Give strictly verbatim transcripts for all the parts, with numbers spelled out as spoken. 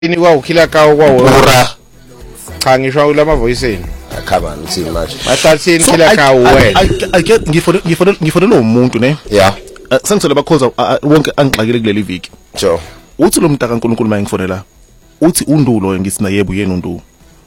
ini kwawukhila kawo kwawo ura cha ngisho ulama voice eni akhaba ngithini manje basathini khila kawo wena I get ngifone ngifone ngifone umuntu ne yeah sengithola bakhoza wonke angixakile kuleli viki jo uthi lo mntaka uNkulunkulu mayengifonela uthi undulo ngithi na yebo uyena undulo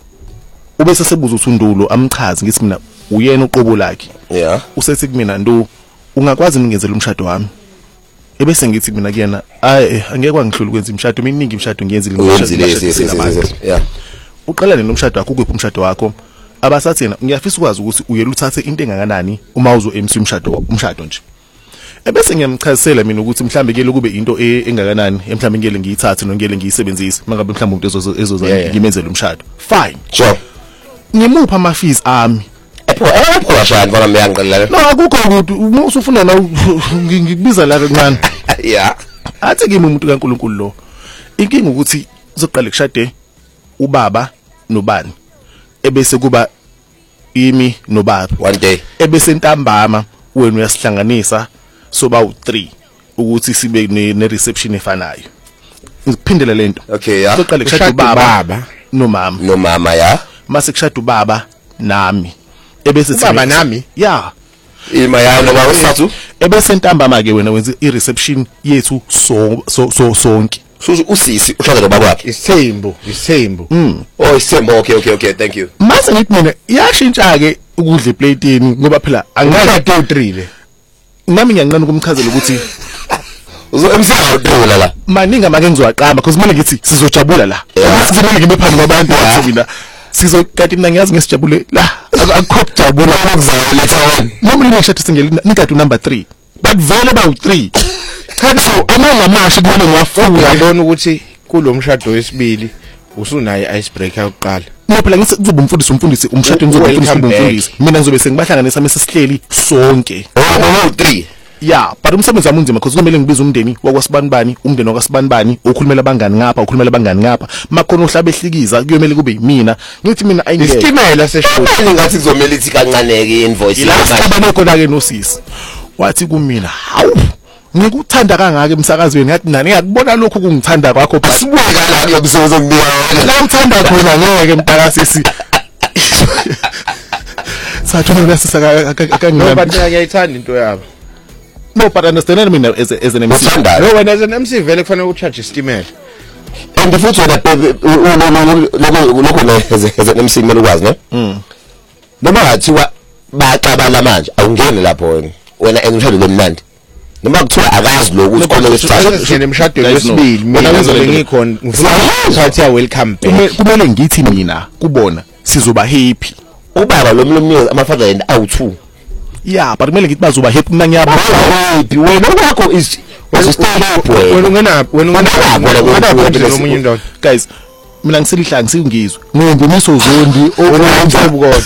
ubese sebuza uthi undulo amchazi ngithi mina uyena uqobo lakhe yeah usethi kumina ndu ungakwazi ngingenzela umshado wami ebese ngithi mina kuyena ay angeke kwangihlula ukwenza imshado miningi imshado ngiyenzile umshado yeah uqala nomshado wakho ukuphi umshado wakho abasathi yena ngiyafisa ukwazi ukuthi uyela uthathe into engakanani uma uzo M C umshado umshado nje ebese ngiyamchazisela mina ukuthi mhlambe ke lokube into engakanani mhlambe ngiyele ngiyithathe nongiyele ngiyisebenzise mangabe mhlambe umuntu ezoza ezoza ngimenzele umshado fine sure ngimupha ama fees ami epho epho washaya ngoba miyanqelela no akukho ukuthi usufuna la ngikubiza la kancane yeah athi kimi umuntu kaNkulunkulu lo inkinga ukuthi uzoqala kushade ubaba nobani ebese kuba imi nobaba one day ebese ntambama wena uyasihlanganisa soba u three ukuthi sibe ne reception efanayo ngiphindele lento okay yeah uzoqala kushade ubaba nomama nomama yeah mase kushade ubaba nami ebese baba nami yeah ima yana baba usathu ebese ntambama ke wena wenza i reception yethu so so sonke so usisi uhlangana baba wakhe isithembu isithembu oh isithembu okay okay okay thank you mase ngithi mina iyashintsha ke ukudla eplateini ngoba phela angeke two three le nami ngiyanqana ukumchazela ukuthi uzo emsaka udula la maningi amake ngizowaqamba because mina ngithi sizojabula la sizobona ngibe phambi kwabantu bathi mina sizokati mina ngiyazi ngisijabule la akukho kujabula ukuzala letha noma ngishade singeli nikade number three but vele ba u three kanti so amanga amashi kubona ngiyafuna uyabona ukuthi kulomshado wesibili usunayo icebreaker yokuqala no phela ngithi kuzoba umfundisi umfundisi umshado ngizoba umfundisi mina ngizobe sengibahlanganisa mase sihleli sonke oh three yeah but umsebenzi wami unzima because kumele ngibize umndeni wakwasibanibani umndeni wakwasibanibani ukhulumela abangani ngapha ukhulumela abangani ngapha makhona uhlabe ehlikiza kuyomela kube yimina ngithi mina ayingeke isitimela seshothi ngathi kuzomela ithi kancane ke invoice ilasikhona khona ke nosisi wathi kumina hawu ngikuthanda kangaka emsakazweni ngathi nani ngakubona lokho kungithanda kwakho sibuye kana kuyokuzoza ngibika la uthanda khona ngeke mntakasisi sathona ngasisaka akangina but ngiyayithanda into yabo no but understand mina as as an M C no wena as an M C vele kufanele ucharge isitimela and futhi wena lokho lokho la as an M C kumele ukwazi ne noma ngathiwa baxabana manje awungene lapho wena wena engishado lomnandi noma kuthiwa akazi lokuthi khona lesithathu emshadweni wesibili mina ngizobe ngikhona ngifuna ukuthi welcome back kumele ngithi mina kubona sizoba happy ubaba lo mlomnikazi ama father and awu two yeah but kumele ngithi bazoba happy mina ngiyabo happy wena wakho is was stay wena ungena wena ungena omunye indoda guys mina ngiselihla ngisingizwe ngemboniso zondi owenza ubukodwa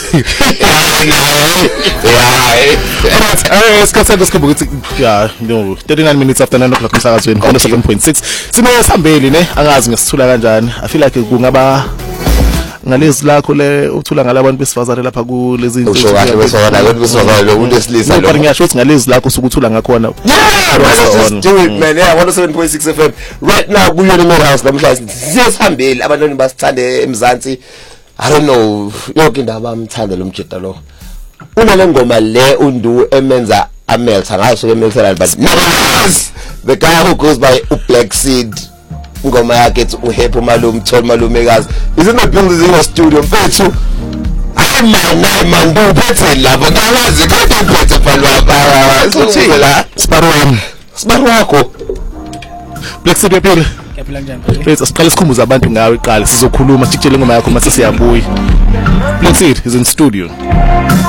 yeah esikhatheni esikhoba ukuthi yeah no thirty-nine minutes after nine o'clock emsakazweni one oh seven point six simoya sihambeli ne angazi ngesithula kanjani I feel like kungaba ngalezi lakho le uthula ngalabantu besifazane lapha kulezi izinto usho kahle besifazane abantu besifazane lo muntu esilisa lo ngiyasho ukuthi ngalezi lakho sokuthula ngakhona do it man yeah one oh seven point six F M right now kuyona no house namhlanje siyasihambeli abantwana basithande emzansi I don't know yonke indaba amthanda lo mjeda lo una lengoma le undu emenza ameltha ngaso ke emeltha but the guy who goes by Black Seed ngoma yakhe ethi uHappy Malume Thol Malumekazi is in the building in the studio mfethu ay man ay man uphethe lapha ngawazi kodwa uphethe phalwa sothi la Sparwam Sparwakho Black Seed ephile ephila njani let's siqale sikhumbuza abantu ngawe iqala sizokhuluma sikutshele ngoma yakho mase siyabuya Black Seed is in studio